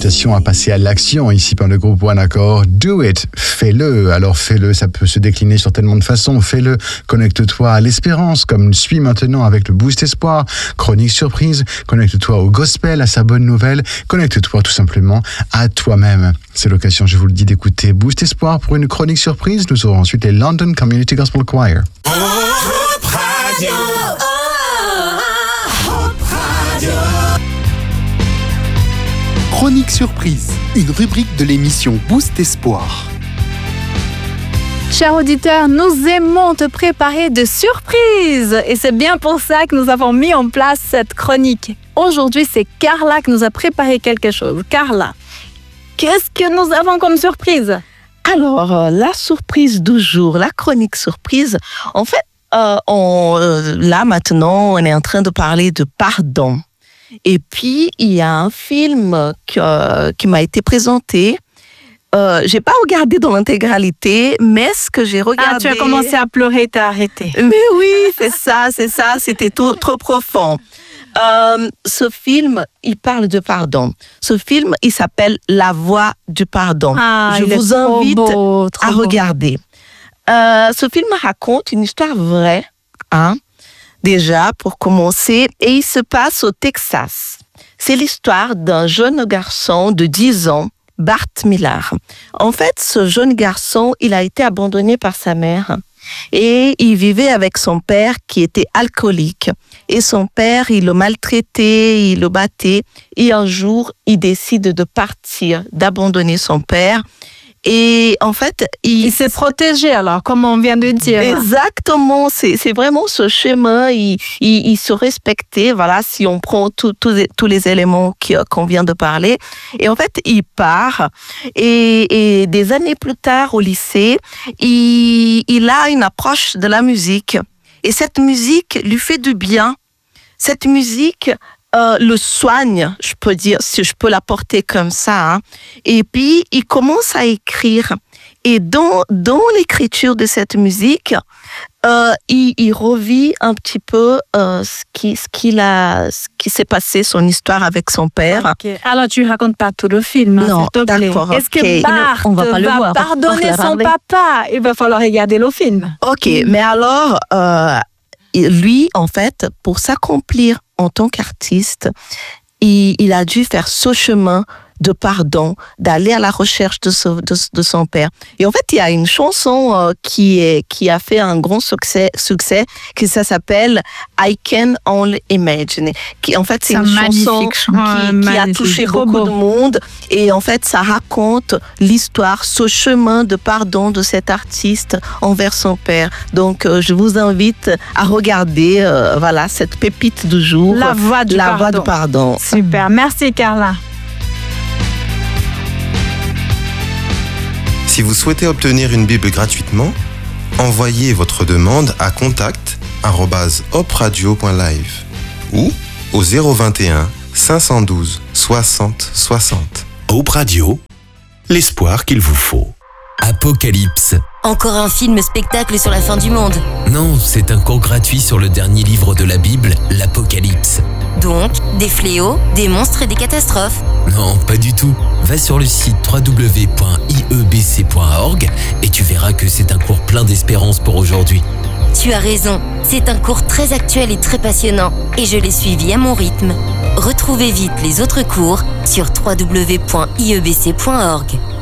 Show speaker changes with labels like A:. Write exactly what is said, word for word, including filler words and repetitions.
A: invitation à passer à l'action ici par le groupe One Accord. Do it, fais-le. Alors fais-le, ça peut se décliner sur tellement de façons. Fais-le, connecte-toi à l'espérance, comme suis maintenant avec le Boost Espoir, chronique surprise, connecte-toi au gospel, à sa bonne nouvelle, connecte-toi tout simplement à toi-même. C'est l'occasion, je vous le dis, d'écouter Boost Espoir pour une chronique surprise. Nous aurons ensuite les London Community Gospel Choir.
B: Hope Radio. Hope Radio.
C: Chronique surprise, une rubrique de l'émission Boost Espoir.
D: Chers auditeurs, nous aimons te préparer de surprises et c'est bien pour ça que nous avons mis en place cette chronique. Aujourd'hui, c'est Carla qui nous a préparé quelque chose. Carla, qu'est-ce que nous avons comme surprise?
E: Alors, euh, la surprise du jour, la chronique surprise, en fait, euh, on, euh, là maintenant, on est en train de parler de pardon. Et puis, il y a un film que, qui m'a été présenté. Euh, j'ai pas regardé dans l'intégralité, mais ce que j'ai regardé...
D: Ah, tu as commencé à pleurer, t'as arrêté.
E: Mais oui, c'est ça, c'est ça, c'était trop, trop profond. Euh, ce film, il parle de pardon. Ce film, il s'appelle La Voix du pardon.
D: Ah,
E: Je vous invite
D: beau,
E: à
D: beau.
E: regarder. Euh, ce film raconte une histoire vraie, hein, déjà, pour commencer, et il se passe au Texas. C'est l'histoire d'un jeune garçon de dix ans, Bart Miller. En fait, ce jeune garçon, il a été abandonné par sa mère et il vivait avec son père qui était alcoolique. Et son père, il le maltraitait, il le battait. Et un jour, il décide de partir, d'abandonner son père. Et en fait, il,
D: Il s'est protégé alors, comme on vient de dire.
E: Exactement, c'est, c'est vraiment ce chemin, il, il, il se respectait, voilà, si on prend tous tous les éléments qui, qu'on vient de parler. Et en fait, il part, et, et des années plus tard au lycée, il, il a une approche de la musique. Et cette musique lui fait du bien. Cette musique... Euh, le soigne, je peux dire, si je peux l'apporter comme ça. Hein. Et puis, il commence à écrire. Et dans, dans l'écriture de cette musique, euh, il, il revit un petit peu euh, ce, qui, ce, qu'il a, ce qui s'est passé, son histoire avec son père.
D: Okay. Alors, tu racontes pas tout le film, hein,
E: non,
D: s'il te plaît.
E: d'accord,
D: Est-ce
E: okay.
D: que Bart
E: on va, pas le
D: va
E: voir,
D: pardonner
E: on va
D: son papa? Il va falloir regarder le film.
E: Ok, mais alors, euh, lui, en fait, pour s'accomplir en tant qu'artiste, il, il a dû faire ce chemin de pardon, d'aller à la recherche de, ce, de, de son père. Et en fait, il y a une chanson euh, qui, est, qui a fait un grand succès, succès qui ça s'appelle I Can Only Imagine. Qui, en fait, c'est, c'est une chanson qui,
D: ouais,
E: qui a touché beaucoup
D: beau.
E: de monde. Et en fait, ça raconte l'histoire, ce chemin de pardon de cet artiste envers son père. Donc, euh, je vous invite à regarder euh, voilà, cette pépite du jour.
D: La voix du
E: la
D: pardon.
E: Voix du pardon.
D: Super. Merci, Carla.
F: Si vous souhaitez obtenir une Bible gratuitement, envoyez votre demande à contact arobase hopradio point live ou au zéro vingt et un cinq cent douze soixante soixante.
G: Hope Radio, l'espoir qu'il vous faut. Apocalypse.
H: Encore un film-spectacle sur la fin du monde.
G: Non, c'est un cours gratuit sur le dernier livre de la Bible, l'Apocalypse.
H: Donc, des fléaux, des monstres et des catastrophes.
G: Non, pas du tout. Va sur le site w w w point i e b c point org et tu verras que c'est un cours plein d'espérance pour aujourd'hui.
H: Tu as raison, c'est un cours très actuel et très passionnant et je l'ai suivi à mon rythme. Retrouvez vite les autres cours sur w w w point i e b c point org.